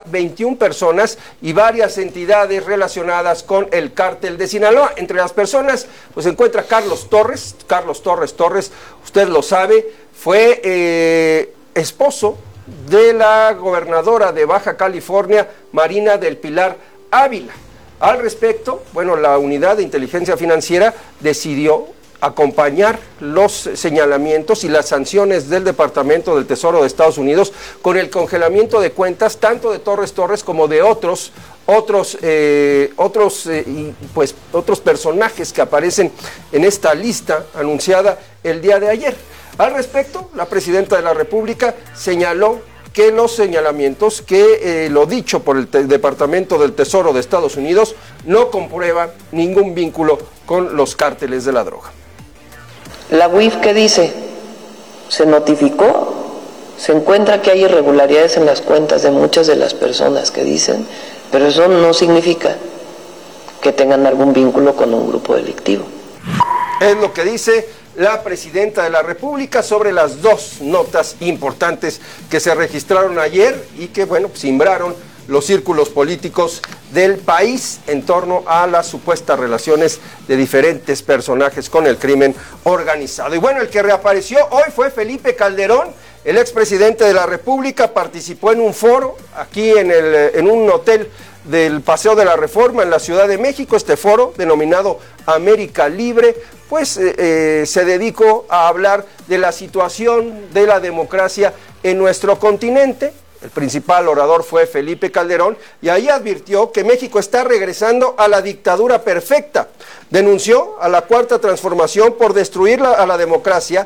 21 personas y varias entidades relacionadas con el cártel de Sinaloa. Entre las personas pues se encuentra Carlos Torres, usted lo sabe, fue esposo de la gobernadora de Baja California, Marina del Pilar Ávila. Al respecto, bueno, la Unidad de Inteligencia Financiera decidió acompañar los señalamientos y las sanciones del Departamento del Tesoro de Estados Unidos con el congelamiento de cuentas tanto de Torres como de otros personajes que aparecen en esta lista anunciada el día de ayer. Al respecto, la presidenta de la República señaló que los señalamientos, lo dicho por el Departamento del Tesoro de Estados Unidos, no comprueba ningún vínculo con los cárteles de la droga. La UIF, ¿qué dice? Se notificó, se encuentra que hay irregularidades en las cuentas de muchas de las personas que dicen, pero eso no significa que tengan algún vínculo con un grupo delictivo. Es lo que dice la presidenta de la República sobre las dos notas importantes que se registraron ayer y que, bueno, simbraron los círculos políticos del país en torno a las supuestas relaciones de diferentes personajes con el crimen organizado. Y bueno, el que reapareció hoy fue Felipe Calderón, el expresidente de la República. Participó en un foro aquí en un hotel del Paseo de la Reforma en la Ciudad de México. Este foro, denominado América Libre, pues se dedicó a hablar de la situación de la democracia en nuestro continente. El principal orador fue Felipe Calderón y ahí advirtió que México está regresando a la dictadura perfecta. Denunció a la Cuarta Transformación por destruir a la democracia,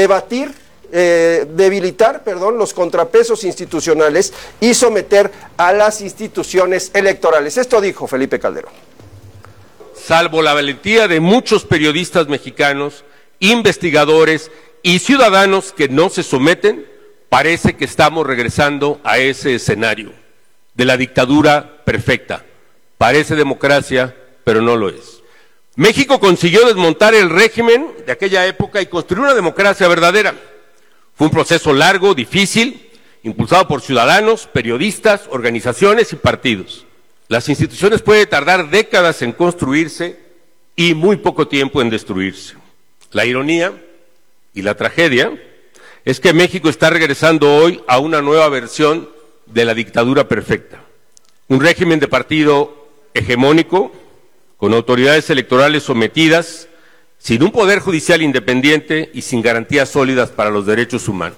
debilitar los contrapesos institucionales y someter a las instituciones electorales. Esto dijo Felipe Calderón. Salvo la valentía de muchos periodistas mexicanos, investigadores y ciudadanos que no se someten, parece que estamos regresando a ese escenario de la dictadura perfecta. Parece democracia, pero no lo es. México consiguió desmontar el régimen de aquella época y construir una democracia verdadera. Fue un proceso largo, difícil, impulsado por ciudadanos, periodistas, organizaciones y partidos. Las instituciones pueden tardar décadas en construirse y muy poco tiempo en destruirse. La ironía y la tragedia es que México está regresando hoy a una nueva versión de la dictadura perfecta. Un régimen de partido hegemónico, con autoridades electorales sometidas, sin un poder judicial independiente y sin garantías sólidas para los derechos humanos.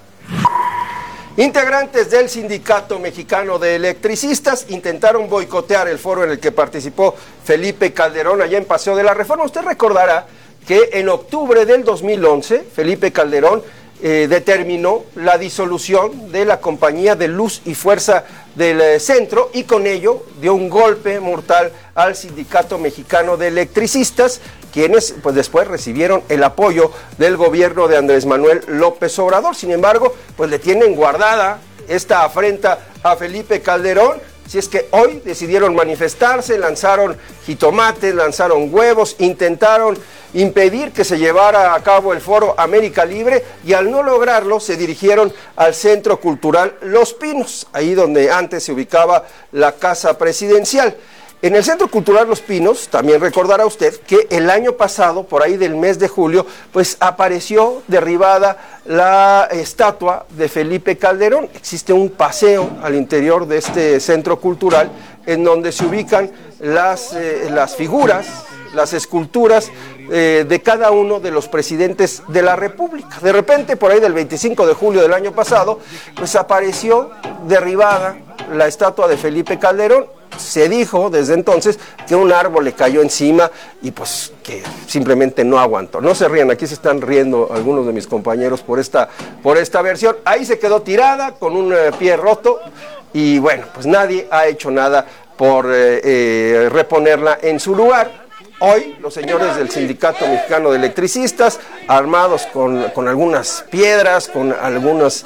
Integrantes del Sindicato Mexicano de Electricistas intentaron boicotear el foro en el que participó Felipe Calderón allá en Paseo de la Reforma. Usted recordará que en octubre del 2011, Felipe Calderón determinó la disolución de la Compañía de Luz y Fuerza del Centro y con ello dio un golpe mortal al Sindicato Mexicano de Electricistas, quienes pues después recibieron el apoyo del gobierno de Andrés Manuel López Obrador. Sin embargo, pues le tienen guardada esta afrenta a Felipe Calderón. Si es que hoy decidieron manifestarse, lanzaron jitomates, lanzaron huevos, intentaron impedir que se llevara a cabo el foro América Libre y al no lograrlo se dirigieron al Centro Cultural Los Pinos, ahí donde antes se ubicaba la Casa Presidencial. En el Centro Cultural Los Pinos, también recordará usted que el año pasado, por ahí del mes de julio, pues apareció derribada la estatua de Felipe Calderón. Existe un paseo al interior de este centro cultural en donde se ubican las figuras, las esculturas de cada uno de los presidentes de la República. De repente, por ahí del 25 de julio del año pasado, pues apareció derribada la estatua de Felipe Calderón. Se dijo desde entonces que un árbol le cayó encima y pues que simplemente no aguantó. No se rían, aquí se están riendo algunos de mis compañeros por esta versión. Ahí se quedó tirada con un pie roto y bueno, pues nadie ha hecho nada por reponerla en su lugar. Hoy los señores del Sindicato Mexicano de Electricistas, armados con algunas piedras, con algunos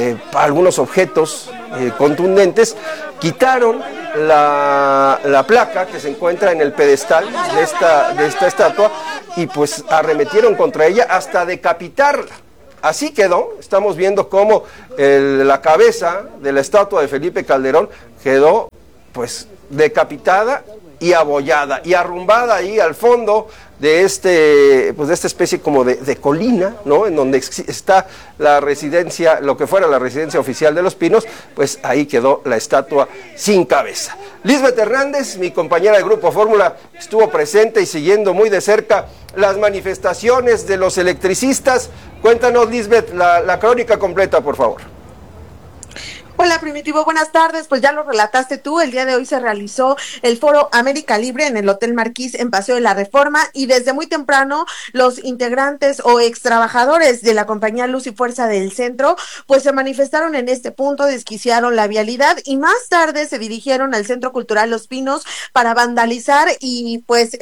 objetos contundentes, quitaron la placa que se encuentra en el pedestal de esta estatua y pues arremetieron contra ella hasta decapitarla. Así quedó. Estamos viendo cómo la cabeza de la estatua de Felipe Calderón quedó pues decapitada y abollada y arrumbada ahí al fondo de pues de esta especie como de colina, ¿no? En donde está la residencia, lo que fuera la residencia oficial de Los Pinos, pues ahí quedó la estatua sin cabeza. Lisbeth Hernández, mi compañera de Grupo Fórmula, estuvo presente y siguiendo muy de cerca las manifestaciones de los electricistas. Cuéntanos, Lisbeth, la crónica completa, por favor. Hola, Primitivo, buenas tardes. Pues ya lo relataste tú, el día de hoy se realizó el Foro América Libre en el Hotel Marquís en Paseo de la Reforma y desde muy temprano los integrantes o extrabajadores de la compañía Luz y Fuerza del Centro pues se manifestaron en este punto, desquiciaron la vialidad y más tarde se dirigieron al Centro Cultural Los Pinos para vandalizar y pues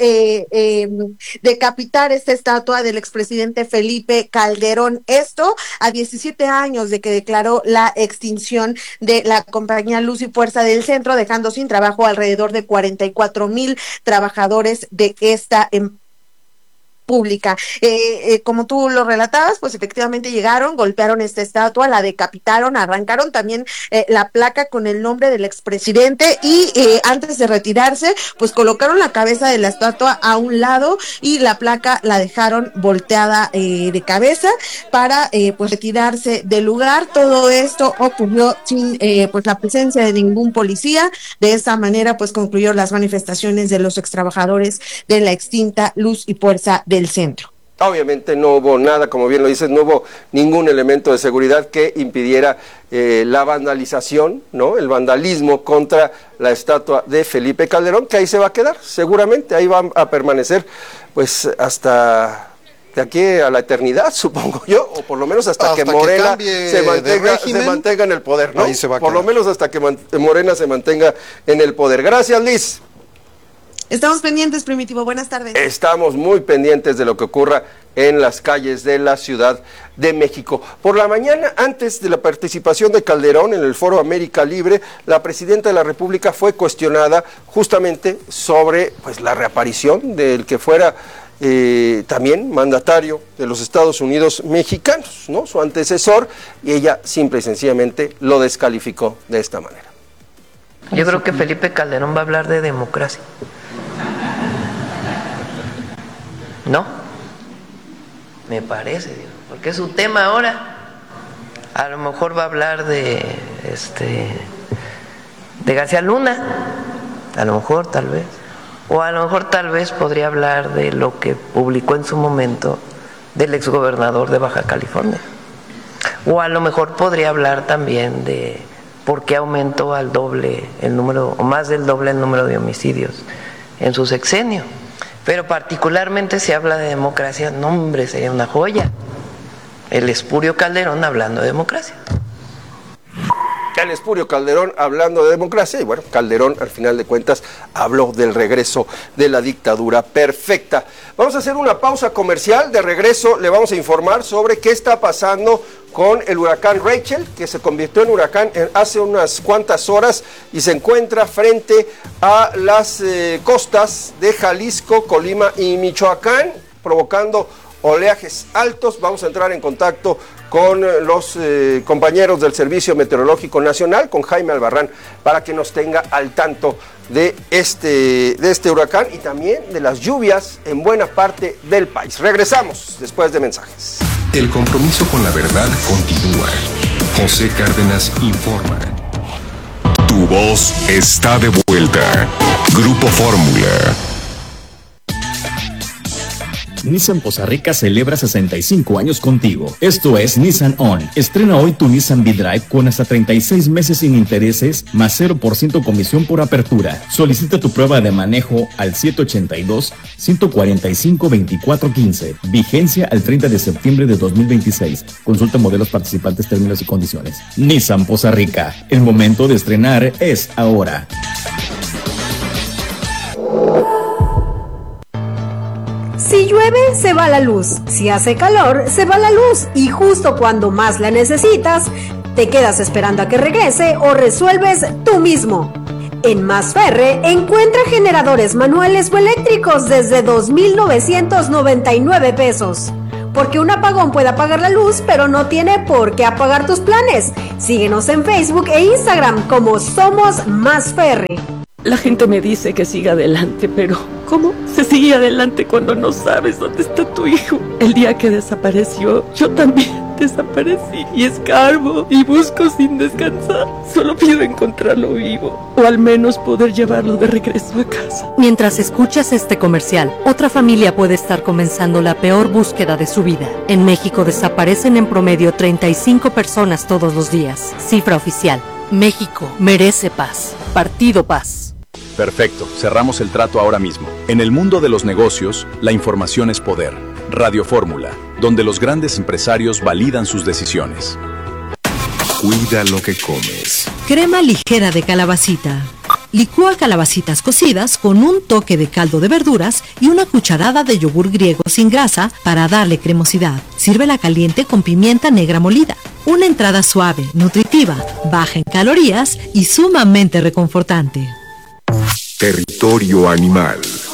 decapitar esta estatua del expresidente Felipe Calderón. Esto a 17 años de que declaró la extinción de la compañía Luz y Fuerza del Centro, dejando sin trabajo alrededor de 44,000 trabajadores de esta empresa pública. Como tú lo relatabas, pues efectivamente llegaron, golpearon esta estatua, la decapitaron, arrancaron también la placa con el nombre del expresidente y antes de retirarse, pues colocaron la cabeza de la estatua a un lado y la placa la dejaron volteada de cabeza para pues retirarse del lugar. Todo esto ocurrió sin pues la presencia de ningún policía. De esta manera pues concluyeron las manifestaciones de los extrabajadores de la extinta Luz y Fuerza del Centro. Obviamente no hubo nada, como bien lo dices, no hubo ningún elemento de seguridad que impidiera la vandalización, ¿no? El vandalismo contra la estatua de Felipe Calderón, que ahí se va a quedar, seguramente, ahí va a permanecer pues hasta de aquí a la eternidad, supongo yo, o por lo menos hasta que Morena se mantenga en el poder, ¿no? Ahí se va a quedar. Por lo menos hasta que Morena se mantenga en el poder. Gracias, Liz. Estamos pendientes, Primitivo. Buenas tardes. Estamos muy pendientes de lo que ocurra en las calles de la Ciudad de México. Por la mañana, antes de la participación de Calderón en el Foro América Libre, la presidenta de la República fue cuestionada justamente sobre pues la reaparición del que fuera también mandatario de los Estados Unidos mexicanos, ¿no? Su antecesor, y ella simple y sencillamente lo descalificó de esta manera. Yo creo que Felipe Calderón va a hablar de democracia. ¿No? Me parece, porque su tema ahora a lo mejor va a hablar de García Luna, a lo mejor, tal vez, o a lo mejor tal vez podría hablar de lo que publicó en su momento del exgobernador de Baja California, o a lo mejor podría hablar también de por qué aumentó al doble el número, o más del doble el número de homicidios en su sexenio. Pero particularmente si habla de democracia, no, hombre, sería una joya. El espurio Calderón hablando de democracia. El espurio Calderón hablando de democracia, y bueno, Calderón al final de cuentas habló del regreso de la dictadura perfecta. Vamos a hacer una pausa comercial, de regreso le vamos a informar sobre qué está pasando con el huracán Rachel, que se convirtió en huracán hace unas cuantas horas y se encuentra frente a las costas de Jalisco, Colima y Michoacán, provocando oleajes altos. Vamos a entrar en contacto con los compañeros del Servicio Meteorológico Nacional, con Jaime Albarrán, para que nos tenga al tanto de este huracán y también de las lluvias en buena parte del país. Regresamos después de mensajes. El compromiso con la verdad continúa. José Cárdenas informa. Tu voz está de vuelta. Grupo Fórmula. Nissan Poza Rica celebra 65 años contigo. Esto es Nissan On. Estrena hoy tu Nissan V-Drive con hasta 36 meses sin intereses, más 0% comisión por apertura. Solicita tu prueba de manejo al 782-145-2415. Vigencia al 30 de septiembre de 2026. Consulta modelos participantes, términos y condiciones. Nissan Poza Rica. El momento de estrenar es ahora. Si llueve, se va la luz. Si hace calor, se va la luz. Y justo cuando más la necesitas, te quedas esperando a que regrese o resuelves tú mismo. En Masferre, encuentra generadores manuales o eléctricos desde 2,999 pesos. porque un apagón puede apagar la luz, pero no tiene por qué apagar tus planes. Síguenos en Facebook e Instagram como Somos Más Ferry. La gente me dice que siga adelante, pero ¿cómo se sigue adelante cuando no sabes dónde está tu hijo? El día que desapareció, yo también desaparecí y escarbo y busco sin descansar. Solo pido encontrarlo vivo o al menos poder llevarlo de regreso a casa. Mientras escuchas este comercial, otra familia puede estar comenzando la peor búsqueda de su vida. En México desaparecen en promedio 35 personas todos los días. Cifra oficial. México merece paz. Partido Paz. Perfecto, cerramos el trato ahora mismo. En el mundo de los negocios, la información es poder. Radio Fórmula, donde los grandes empresarios validan sus decisiones. Cuida lo que comes. Crema ligera de calabacita. Licúa calabacitas cocidas con un toque de caldo de verduras y una cucharada de yogur griego sin grasa para darle cremosidad. Sírvela caliente con pimienta negra molida. Una entrada suave, nutritiva, baja en calorías y sumamente reconfortante. Territorio animal.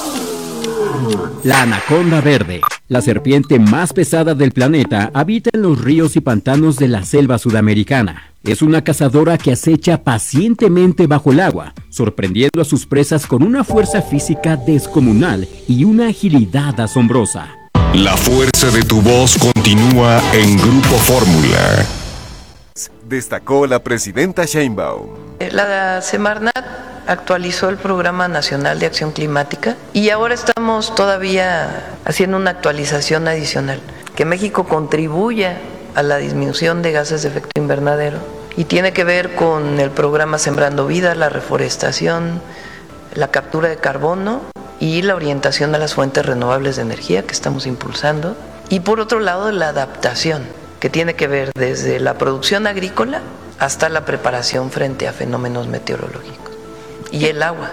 La anaconda verde, la serpiente más pesada del planeta, habita en los ríos y pantanos de la selva sudamericana. Es una cazadora que acecha pacientemente bajo el agua, sorprendiendo a sus presas con una fuerza física descomunal y una agilidad asombrosa. La fuerza de tu voz continúa en Grupo Fórmula. Destacó la presidenta Sheinbaum. La Semarnat actualizó el Programa Nacional de Acción Climática y ahora estamos todavía haciendo una actualización adicional, que México contribuya a la disminución de gases de efecto invernadero y tiene que ver con el programa Sembrando Vida, la reforestación, la captura de carbono y la orientación a las fuentes renovables de energía que estamos impulsando, y por otro lado la adaptación, que tiene que ver desde la producción agrícola hasta la preparación frente a fenómenos meteorológicos. Y el agua.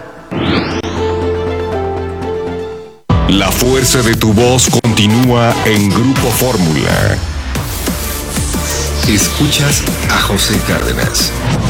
La fuerza de tu voz continúa en Grupo Fórmula. Escuchas a José Cárdenas.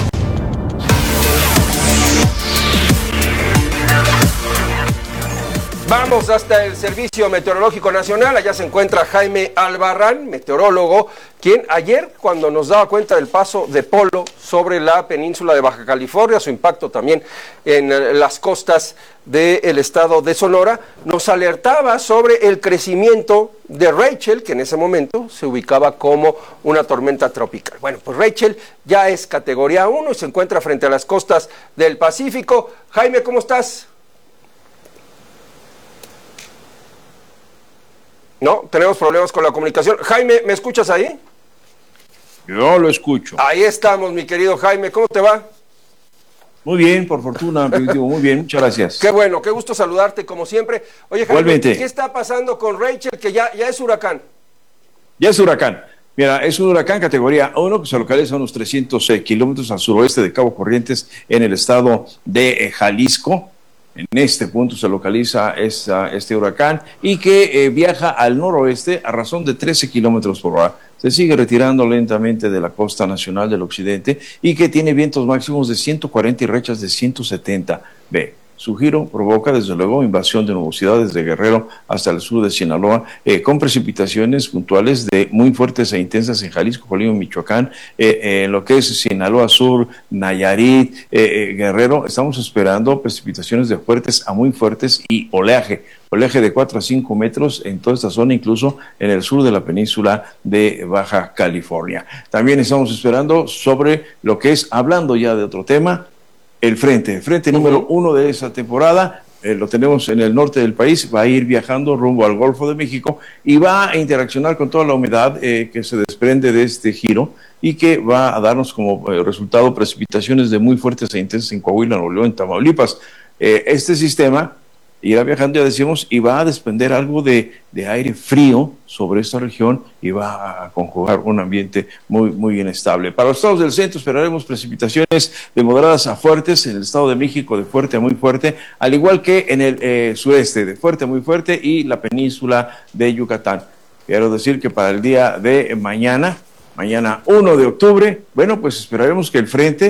Vamos hasta el Servicio Meteorológico Nacional. Allá se encuentra Jaime Albarrán, meteorólogo, quien ayer, cuando nos daba cuenta del paso de Polo sobre la península de Baja California, su impacto también en las costas del estado de Sonora, nos alertaba sobre el crecimiento de Rachel, que en ese momento se ubicaba como una tormenta tropical. Bueno, pues Rachel ya es categoría 1 y se encuentra frente a las costas del Pacífico. Jaime, ¿cómo estás? No, tenemos problemas con la comunicación. Jaime, ¿me escuchas ahí? Yo lo escucho. Ahí estamos, mi querido Jaime. ¿Cómo te va? Muy bien, por fortuna, muy bien, muchas gracias. Qué bueno, qué gusto saludarte como siempre. Oye, Jaime, igualmente. ¿Qué está pasando con Rachel, que ya es huracán? Ya es huracán. Mira, es un huracán categoría 1 que se localiza a unos 300 kilómetros al suroeste de Cabo Corrientes en el estado de Jalisco. En este punto se localiza este huracán y que viaja al noroeste a razón de 13 kilómetros por hora. Se sigue retirando lentamente de la costa nacional del occidente y que tiene vientos máximos de 140 y rachas de 170 B. Su giro provoca, desde luego, invasión de nubosidades desde Guerrero hasta el sur de Sinaloa, con precipitaciones puntuales de muy fuertes e intensas en Jalisco, Colima, Michoacán, en lo que es Sinaloa Sur, Nayarit, Guerrero. Estamos esperando precipitaciones de fuertes a muy fuertes y oleaje de 4 a 5 metros en toda esta zona, incluso en el sur de la península de Baja California. También estamos esperando sobre lo que es, hablando ya de otro tema, el frente número 1 de esa temporada, lo tenemos en el norte del país, va a ir viajando rumbo al Golfo de México y va a interaccionar con toda la humedad que se desprende de este giro y que va a darnos como resultado precipitaciones de muy fuertes e intensas en Coahuila, Nuevo León, Tamaulipas. Este sistema irá viajando, ya decimos, y va a desprender algo de aire frío sobre esta región y va a conjugar un ambiente muy inestable. Para los estados del centro esperaremos precipitaciones de moderadas a fuertes, en el estado de México de fuerte a muy fuerte, al igual que en el sureste, de fuerte a muy fuerte, y la península de Yucatán. Quiero decir que para el día de mañana 1 de octubre, bueno, pues esperaremos que el frente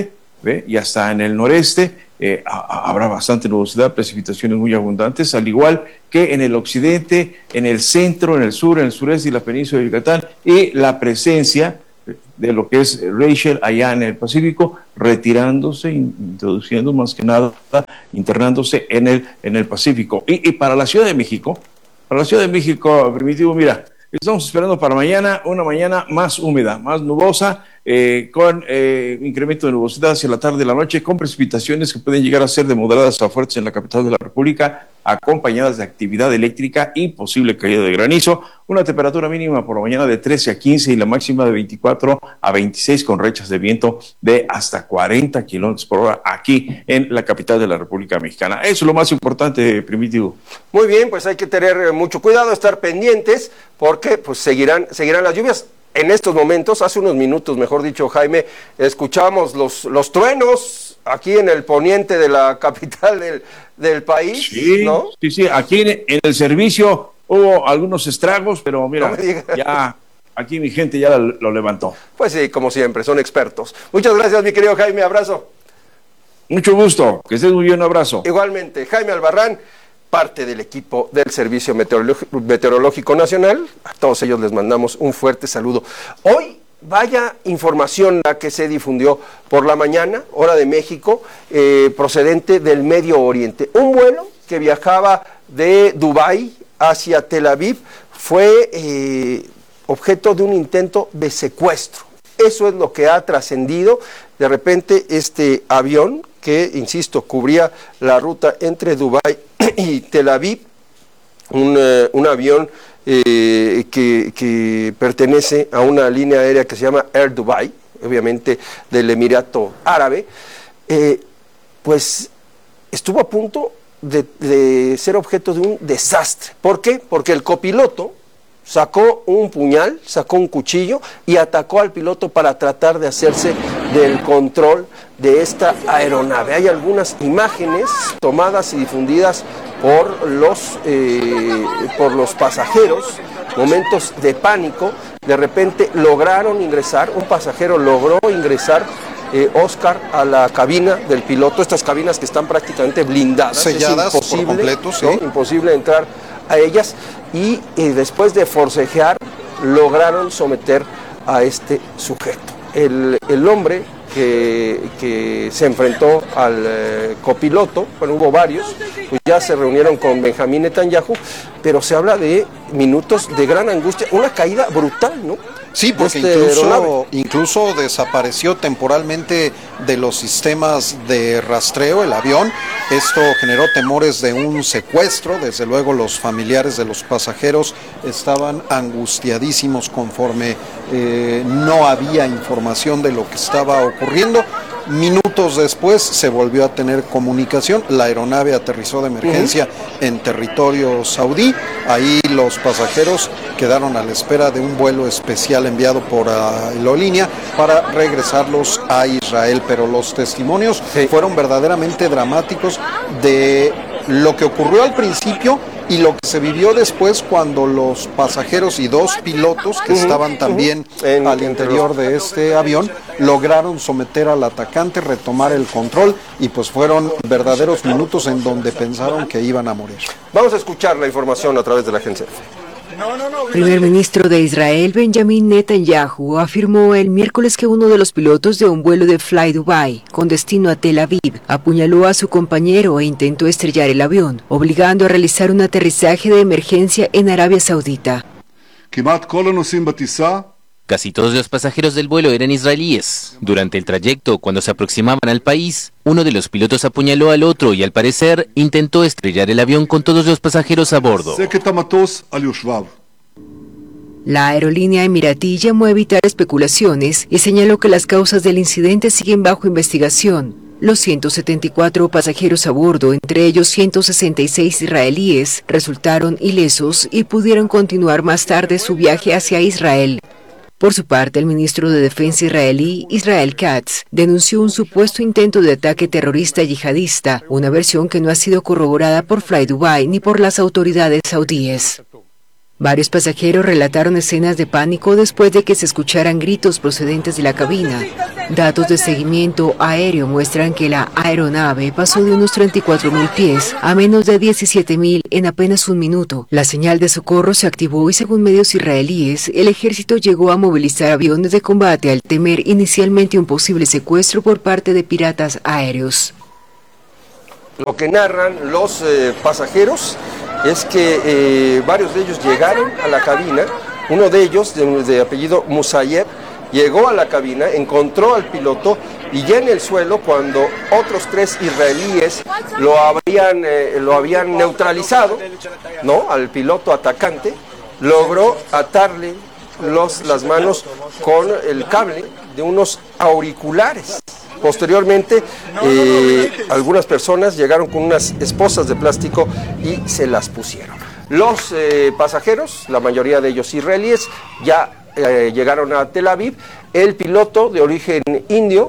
y hasta en el noreste habrá bastante nubosidad, precipitaciones muy abundantes, al igual que en el occidente, en el centro, en el sur, en el sureste y la península de Yucatán, y la presencia de lo que es Rachel allá en el Pacífico, retirándose, introduciendo más que nada, internándose en el Pacífico. Y para la Ciudad de México, Primitivo, mira, estamos esperando para mañana una mañana más húmeda, más nubosa, con incremento de nubosidad hacia la tarde y la noche, con precipitaciones que pueden llegar a ser de moderadas a fuertes en la capital de la República, acompañadas de actividad eléctrica y posible caída de granizo. Una temperatura mínima por la mañana de 13 a 15 y la máxima de 24 a 26, con rachas de viento de hasta 40 kilómetros por hora aquí en la capital de la República Mexicana. Eso es lo más importante, Primitivo. Muy bien, pues hay que tener mucho cuidado, estar pendientes, porque pues seguirán las lluvias. En estos momentos, hace unos minutos, mejor dicho, Jaime, escuchamos los truenos aquí en el poniente de la capital del país, sí, ¿no? Sí, aquí en el servicio hubo algunos estragos, pero mira, no ya aquí mi gente ya lo levantó. Pues sí, como siempre, son expertos. Muchas gracias, mi querido Jaime, abrazo. Mucho gusto, que estés muy bien, un abrazo. Igualmente, Jaime Albarrán, parte del equipo del Servicio Meteorológico Nacional. A todos ellos les mandamos un fuerte saludo. Hoy, vaya información la que se difundió por la mañana, hora de México, procedente del Medio Oriente. Un vuelo que viajaba de Dubái hacia Tel Aviv fue objeto de un intento de secuestro. Eso es lo que ha trascendido. De repente, este avión, que, insisto, cubría la ruta entre Dubái y Tel Aviv, un avión que pertenece a una línea aérea que se llama Air Dubai, obviamente del Emirato Árabe, pues estuvo a punto de ser objeto de un desastre. ¿Por qué? Porque el copiloto sacó un puñal, sacó un cuchillo y atacó al piloto para tratar de hacerse del control de esta aeronave. Hay algunas imágenes tomadas y difundidas por los pasajeros, momentos de pánico. De repente lograron ingresar, un pasajero logró ingresar, Oscar, a la cabina del piloto, estas cabinas que están prácticamente blindadas, selladas, es imposible, por completo, sí. ¿no? Imposible entrar a ellas, y después de forcejear lograron someter a este sujeto. El hombre que se enfrentó al copiloto, bueno, hubo varios, pues ya se reunieron con Benjamín Netanyahu, pero se habla de minutos de gran angustia, una caída brutal, ¿no? Sí, porque incluso desapareció temporalmente de los sistemas de rastreo el avión. Esto generó temores de un secuestro. Desde luego los familiares de los pasajeros estaban angustiadísimos conforme no había información de lo que estaba ocurriendo. Minutos después se volvió a tener comunicación. La aeronave aterrizó de emergencia en territorio saudí. Ahí los pasajeros quedaron a la espera de un vuelo especial enviado por aerolínea para regresarlos a Israel. Pero los testimonios fueron verdaderamente dramáticos de lo que ocurrió al principio y lo que se vivió después, cuando los pasajeros y dos pilotos que estaban también al interior de este avión lograron someter al atacante, retomar el control, y pues fueron verdaderos minutos en donde pensaron que iban a morir. Vamos a escuchar la información a través de la agencia EFE. Primer ministro de Israel, Benjamín Netanyahu, afirmó el miércoles que uno de los pilotos de un vuelo de Fly Dubai con destino a Tel Aviv apuñaló a su compañero e intentó estrellar el avión, obligando a realizar un aterrizaje de emergencia en Arabia Saudita. Casi todos los pasajeros del vuelo eran israelíes. Durante el trayecto, cuando se aproximaban al país, uno de los pilotos apuñaló al otro y, al parecer, intentó estrellar el avión con todos los pasajeros a bordo. La aerolínea emiratí llamó a evitar especulaciones y señaló que las causas del incidente siguen bajo investigación. Los 174 pasajeros a bordo, entre ellos 166 israelíes, resultaron ilesos y pudieron continuar más tarde su viaje hacia Israel. Por su parte, el ministro de Defensa israelí, Israel Katz, denunció un supuesto intento de ataque terrorista yihadista, una versión que no ha sido corroborada por Fly Dubai ni por las autoridades saudíes. Varios pasajeros relataron escenas de pánico después de que se escucharan gritos procedentes de la cabina. Datos de seguimiento aéreo muestran que la aeronave pasó de unos 34.000 pies a menos de 17.000 en apenas un minuto. La señal de socorro se activó y, según medios israelíes, el ejército llegó a movilizar aviones de combate al temer inicialmente un posible secuestro por parte de piratas aéreos. Lo que narran los pasajeros es que varios de ellos llegaron a la cabina. Uno de ellos, de apellido Musayev, llegó a la cabina, encontró al piloto y ya en el suelo, cuando otros 3 israelíes lo habían neutralizado, ¿no?, al piloto atacante, logró atarle las manos con el cable de unos auriculares. Posteriormente, algunas personas llegaron con unas esposas de plástico y se las pusieron. Los pasajeros, la mayoría de ellos israelíes, ya llegaron a Tel Aviv. El piloto, de origen indio,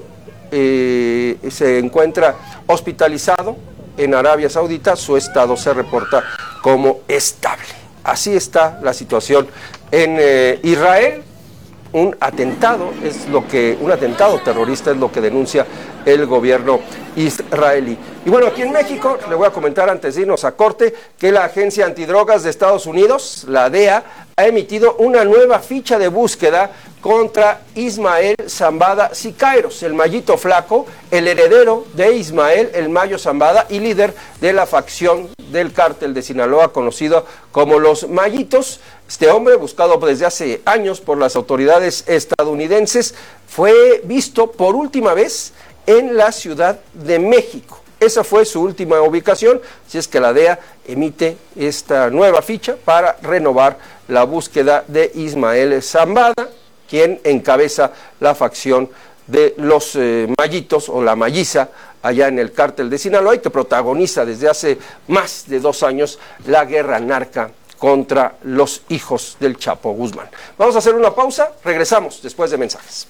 se encuentra hospitalizado en Arabia Saudita. Su estado se reporta como estable. Así está la situación en Israel. Un atentado terrorista es lo que denuncia el gobierno israelí. Y bueno, aquí en México, le voy a comentar antes de irnos a corte, que la Agencia Antidrogas de Estados Unidos, la DEA, ha emitido una nueva ficha de búsqueda contra Ismael Zambada Siqueiros, el Mayito Flaco, el heredero de Ismael El Mayo Zambada y líder de la facción del cártel de Sinaloa conocido como los Mayitos. Este hombre, buscado desde hace años por las autoridades estadounidenses, fue visto por última vez en la Ciudad de México. Esa fue su última ubicación, así es que la DEA emite esta nueva ficha para renovar la búsqueda de Ismael Zambada, quien encabeza la facción de los Mayitos o la Malliza allá en el cártel de Sinaloa y que protagoniza desde hace más de 2 años la guerra narca contra los hijos del Chapo Guzmán. Vamos a hacer una pausa, regresamos después de mensajes.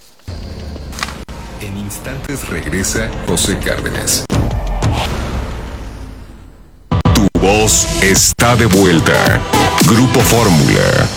En instantes regresa José Cárdenas. Tu voz está de vuelta. Grupo Fórmula.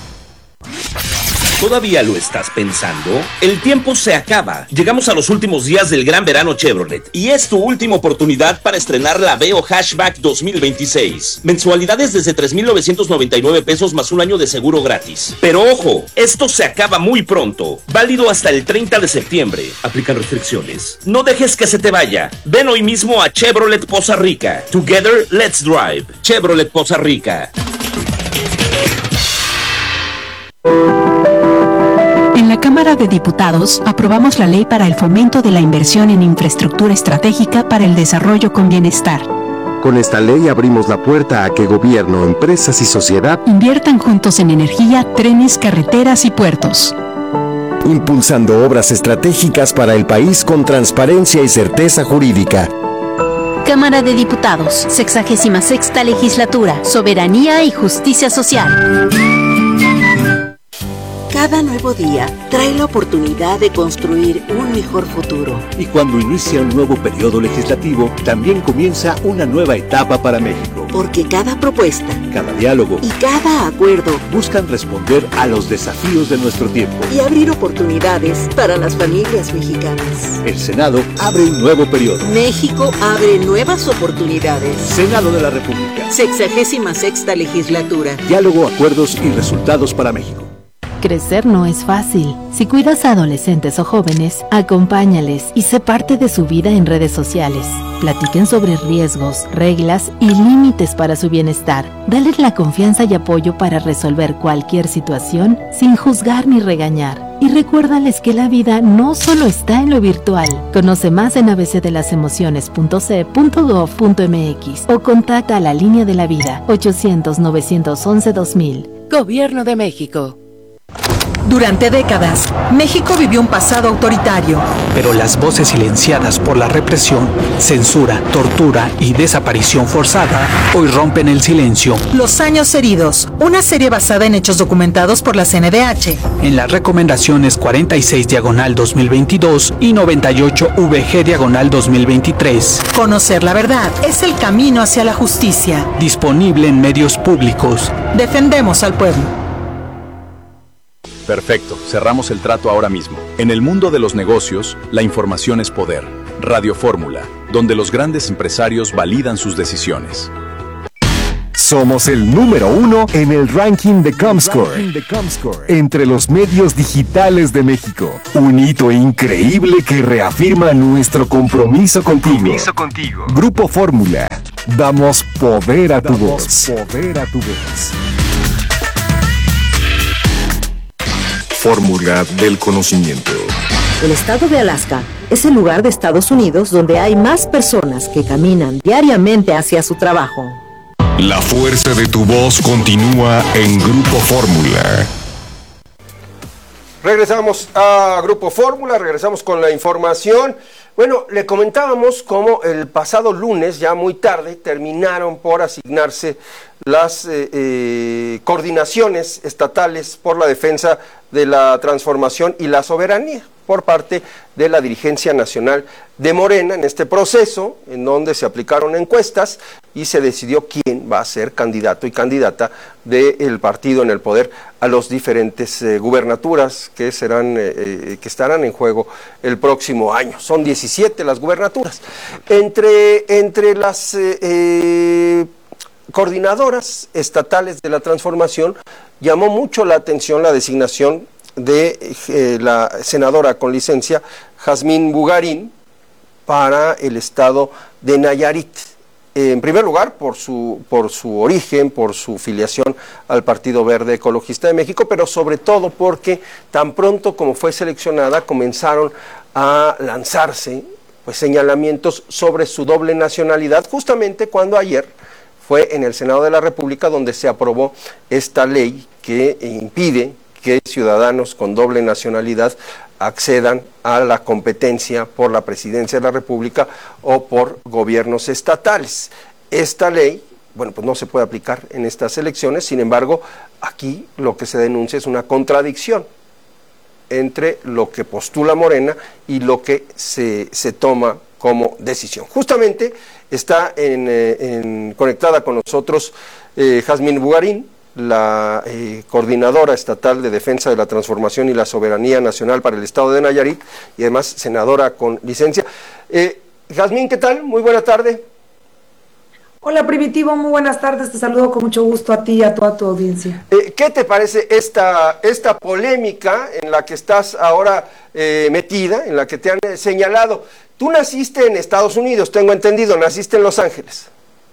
¿Todavía lo estás pensando? El tiempo se acaba. Llegamos a los últimos días del gran verano Chevrolet y es tu última oportunidad para estrenar la Aveo Hatchback 2026. Mensualidades desde 3,999 pesos más un año de seguro gratis. Pero ojo, esto se acaba muy pronto. Válido hasta el 30 de septiembre. Aplican restricciones. No dejes que se te vaya. Ven hoy mismo a Chevrolet Poza Rica. Together, let's drive. Chevrolet Poza Rica. En la Cámara de Diputados aprobamos la ley para el fomento de la inversión en infraestructura estratégica para el desarrollo con bienestar. Con esta ley abrimos la puerta a que gobierno, empresas y sociedad inviertan juntos en energía, trenes, carreteras y puertos. Impulsando obras estratégicas para el país con transparencia y certeza jurídica. Cámara de Diputados, 66ª Legislatura, Soberanía y Justicia Social. Cada nuevo día trae la oportunidad de construir un mejor futuro. Y cuando inicia un nuevo periodo legislativo, también comienza una nueva etapa para México. Porque cada propuesta, cada diálogo y cada acuerdo buscan responder a los desafíos de nuestro tiempo y abrir oportunidades para las familias mexicanas. El Senado abre un nuevo periodo. México abre nuevas oportunidades. Senado de la República. 66ª Legislatura. Diálogo, acuerdos y resultados para México. Crecer no es fácil. Si cuidas a adolescentes o jóvenes, acompáñales y sé parte de su vida en redes sociales. Platiquen sobre riesgos, reglas y límites para su bienestar. Dales la confianza y apoyo para resolver cualquier situación sin juzgar ni regañar. Y recuérdales que la vida no solo está en lo virtual. Conoce más en abcdelasemociones.ce.gov.mx o contacta a la Línea de la Vida 800-911-2000. Gobierno de México. Durante décadas, México vivió un pasado autoritario. Pero las voces silenciadas por la represión, censura, tortura y desaparición forzada hoy rompen el silencio. Los años heridos, una serie basada en hechos documentados por la CNDH. En las recomendaciones 46/2022 y 98/VG/2023. Conocer la verdad es el camino hacia la justicia. Disponible en medios públicos. Defendemos al pueblo. Perfecto, cerramos el trato ahora mismo. En el mundo de los negocios, la información es poder. Radio Fórmula, donde los grandes empresarios validan sus decisiones. Somos el número 1 en el ranking de Comscore, entre los medios digitales de México. Un hito increíble que reafirma nuestro compromiso contigo. Grupo Fórmula, damos poder a tu voz. Fórmula del conocimiento. El estado de Alaska es el lugar de Estados Unidos donde hay más personas que caminan diariamente hacia su trabajo. La fuerza de tu voz continúa en Grupo Fórmula. Regresamos a Grupo Fórmula, regresamos con la información. Bueno, le comentábamos cómo el pasado lunes, ya muy tarde, terminaron por asignarse las coordinaciones estatales por la defensa de la transformación y la soberanía por parte de la dirigencia nacional de Morena en este proceso, en donde se aplicaron encuestas y se decidió quién va a ser candidato y candidata del partido en el poder a los diferentes gubernaturas que estarán en juego el próximo año. Son 17 las gubernaturas. Entre las coordinadoras estatales de la transformación, llamó mucho la atención la designación de la senadora con licencia Jazmín Bugarín para el estado de Nayarit. En primer lugar, por su origen, por su filiación al Partido Verde Ecologista de México, pero sobre todo porque tan pronto como fue seleccionada comenzaron a lanzarse señalamientos sobre su doble nacionalidad, justamente cuando ayer fue en el Senado de la República donde se aprobó esta ley que impide que ciudadanos con doble nacionalidad accedan a la competencia por la presidencia de la República o por gobiernos estatales. Esta ley, pues no se puede aplicar en estas elecciones, sin embargo, aquí lo que se denuncia es una contradicción entre lo que postula Morena y lo que se toma como decisión. Justamente está conectada con nosotros Jazmín Bugarín, la coordinadora estatal de defensa de la transformación y la soberanía nacional para el estado de Nayarit y además senadora con licencia. Jazmín, ¿qué tal? Muy buena tarde. Hola Primitivo, muy buenas tardes, te saludo con mucho gusto a ti y a toda tu audiencia. ¿Qué te parece esta polémica en la que estás ahora metida, en la que te han señalado? Tú naciste en Estados Unidos, tengo entendido, naciste en Los Ángeles.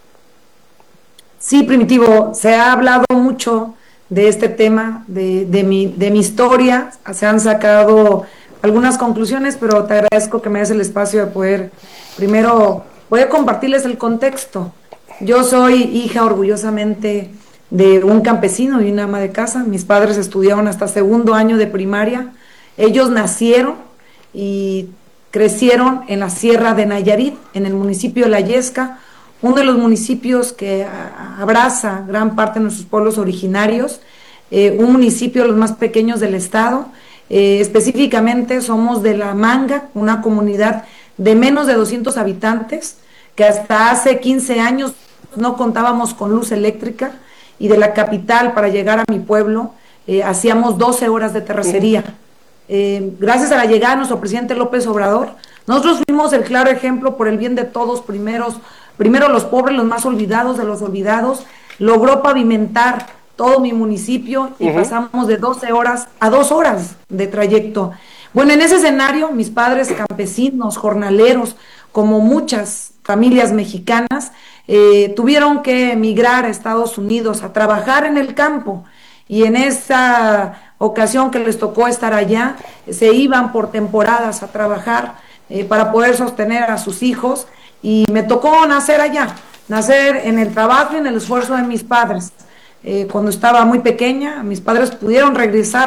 Sí, Primitivo, se ha hablado mucho de este tema, de mi historia, se han sacado algunas conclusiones, pero te agradezco que me des el espacio de poder compartirles el contexto. Yo soy hija orgullosamente de un campesino y una ama de casa. Mis padres estudiaron hasta segundo año de primaria. Ellos nacieron y crecieron en la Sierra de Nayarit, en el municipio de La Yesca, uno de los municipios que abraza gran parte de nuestros pueblos originarios, un municipio de los más pequeños del estado. Específicamente somos de La Manga, una comunidad de menos de 200 habitantes, que hasta hace 15 años no contábamos con luz eléctrica, y de la capital para llegar a mi pueblo hacíamos 12 horas de terracería. Gracias a la llegada de nuestro presidente López Obrador, nosotros fuimos el claro ejemplo por el bien de todos, primero los pobres, los más olvidados de los olvidados. Logró pavimentar todo mi municipio y pasamos de 12 horas a 2 horas de trayecto. Bueno, en ese escenario, mis padres campesinos, jornaleros, como muchas familias mexicanas, tuvieron que emigrar a Estados Unidos a trabajar en el campo, y en esa ocasión que les tocó estar allá, se iban por temporadas a trabajar para poder sostener a sus hijos, y me tocó nacer allá, nacer en el trabajo y en el esfuerzo de mis padres. Cuando estaba muy pequeña, mis padres pudieron regresar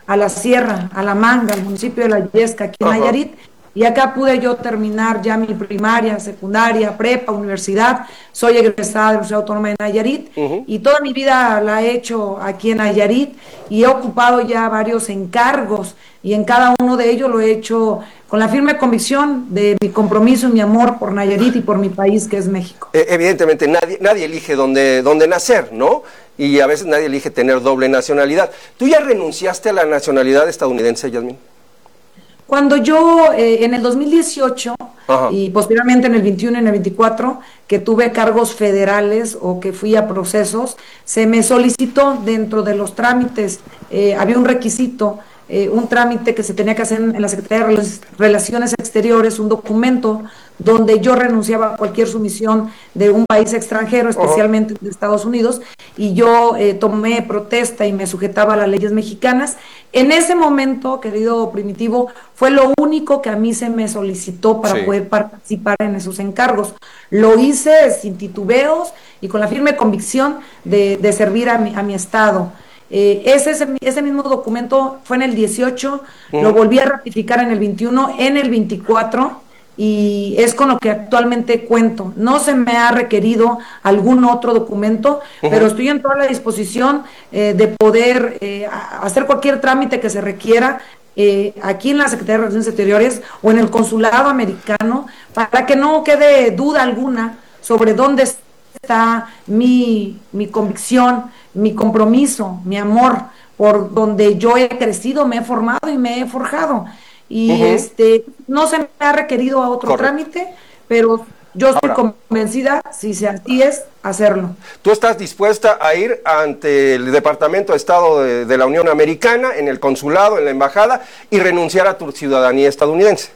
a la Sierra, a La Manga, al municipio de La Yesca, aquí en Nayarit, y acá pude yo terminar ya mi primaria, secundaria, prepa, universidad. Soy egresada de la Universidad Autónoma de Nayarit y toda mi vida la he hecho aquí en Nayarit y he ocupado ya varios encargos y en cada uno de ellos lo he hecho con la firme convicción de mi compromiso y mi amor por Nayarit y por mi país, que es México. Evidentemente nadie elige dónde nacer, ¿no? Y a veces nadie elige tener doble nacionalidad. ¿Tú ya renunciaste a la nacionalidad estadounidense, Yasmín? Cuando yo en el 2018 y posteriormente en el 21 y en el 24, que tuve cargos federales o que fui a procesos, se me solicitó dentro de los trámites, había un requisito, un trámite que se tenía que hacer en la Secretaría de Relaciones Exteriores, un documento donde yo renunciaba a cualquier sumisión de un país extranjero, especialmente de Estados Unidos, y yo tomé protesta y me sujetaba a las leyes mexicanas. En ese momento, querido Primitivo, fue lo único que a mí se me solicitó para poder participar en esos encargos. Lo hice sin titubeos y con la firme convicción de servir a mi estado. Ese mismo documento fue en el 18, lo volví a ratificar en el 21, en el 24, y es con lo que actualmente cuento. No se me ha requerido algún otro documento, pero estoy en toda la disposición de poder hacer cualquier trámite que se requiera aquí en la Secretaría de Relaciones Exteriores o en el Consulado Americano, para que no quede duda alguna sobre dónde está mi convicción, mi compromiso, mi amor, por donde yo he crecido, me he formado y me he forjado. Y no se me ha requerido a otro trámite, pero yo estoy convencida, si así es, hacerlo. ¿Tú estás dispuesta a ir ante el Departamento de Estado de la Unión Americana, en el consulado, en la embajada, y renunciar a tu ciudadanía estadounidense?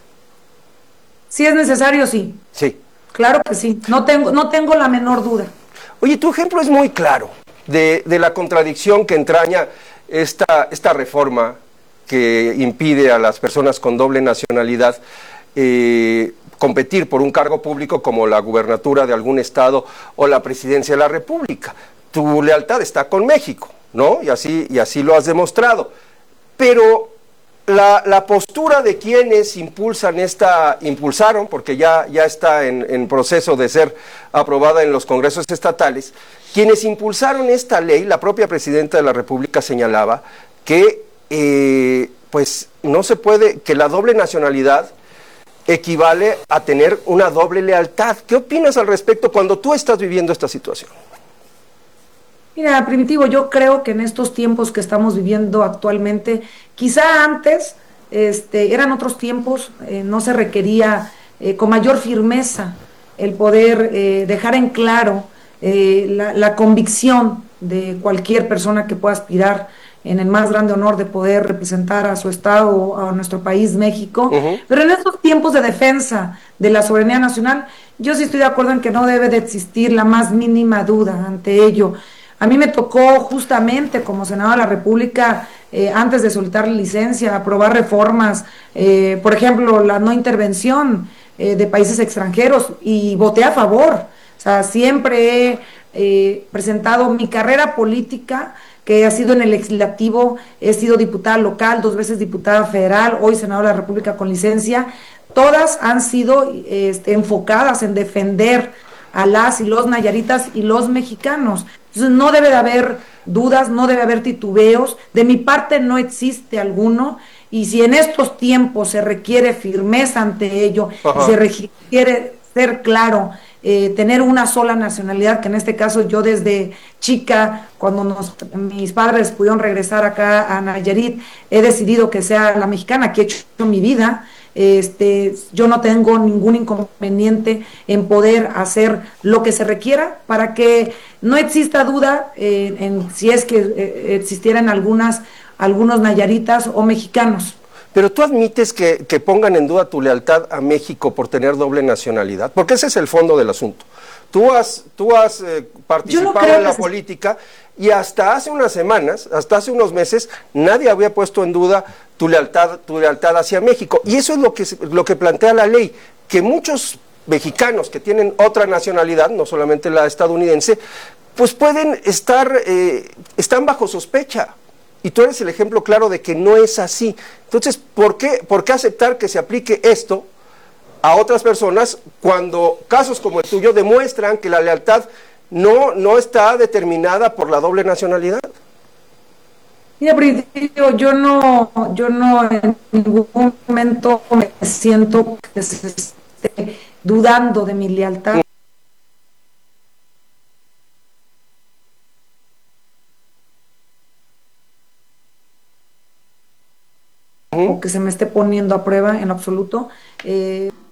Si es necesario, sí. Sí. Claro que sí, no tengo la menor duda. Oye, tu ejemplo es muy claro de la contradicción que entraña esta reforma que impide a las personas con doble nacionalidad competir por un cargo público como la gubernatura de algún estado o la presidencia de la República. Tu lealtad está con México, ¿no? Y así lo has demostrado. Pero la postura de quienes impulsaron, porque ya está en proceso de ser aprobada en los congresos estatales, quienes impulsaron esta ley, la propia presidenta de la República señalaba que pues no se puede, que la doble nacionalidad equivale a tener una doble lealtad. ¿Qué opinas al respecto cuando tú estás viviendo esta situación? Mira, Primitivo, yo creo que en estos tiempos que estamos viviendo actualmente, quizá antes eran otros tiempos, no se requería con mayor firmeza el poder dejar en claro la convicción de cualquier persona que pueda aspirar en el más grande honor de poder representar a su estado, a nuestro país, México. Pero en estos tiempos de defensa de la soberanía nacional, yo sí estoy de acuerdo en que no debe de existir la más mínima duda ante ello. A mí me tocó justamente como senadora de la República, antes de soltar la licencia, aprobar reformas, por ejemplo, la no intervención de países extranjeros, y voté a favor. O sea, siempre he presentado mi carrera política, que ha sido en el legislativo, he sido diputada local, 2 veces diputada federal, hoy senadora de la República con licencia. Todas han sido enfocadas en defender a las y los nayaritas y los mexicanos. Entonces no debe de haber dudas, no debe haber titubeos, de mi parte no existe alguno, y si en estos tiempos se requiere firmeza ante ello, y se requiere ser claro, tener una sola nacionalidad, que en este caso yo desde chica, cuando mis padres pudieron regresar acá a Nayarit, he decidido que sea la mexicana, que he hecho mi vida. Yo no tengo ningún inconveniente en poder hacer lo que se requiera para que no exista duda en si es que existieran algunos nayaritas o mexicanos. Pero tú admites que pongan en duda tu lealtad a México por tener doble nacionalidad, porque ese es el fondo del asunto. Tú has participado en la política y hasta hace unas semanas, hasta hace unos meses, nadie había puesto en duda tu lealtad hacia México. Y eso es lo que plantea la ley, que muchos mexicanos que tienen otra nacionalidad, no solamente la estadounidense, pues pueden están bajo sospecha. Y tú eres el ejemplo claro de que no es así. Entonces, ¿por qué aceptar que se aplique esto a otras personas cuando casos como el tuyo demuestran que la lealtad no está determinada por la doble nacionalidad? Mira, yo no en ningún momento me siento que se esté dudando de mi lealtad. O que se me esté poniendo a prueba en absoluto.